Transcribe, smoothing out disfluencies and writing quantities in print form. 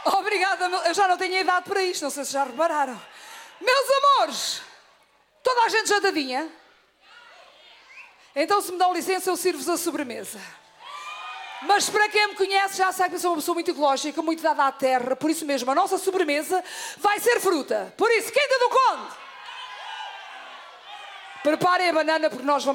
Obrigada, eu já não tenho idade para isto, não sei se já repararam. Meus amores, toda a gente jantadinha? Então, se me dão licença, eu sirvo-vos a sobremesa. Mas para quem me conhece, já sabe que eu sou uma pessoa muito ecológica, muito dada à terra. Por isso mesmo, a nossa sobremesa vai ser fruta. Por isso, Quinta do Conde! Preparem a banana, porque nós vamos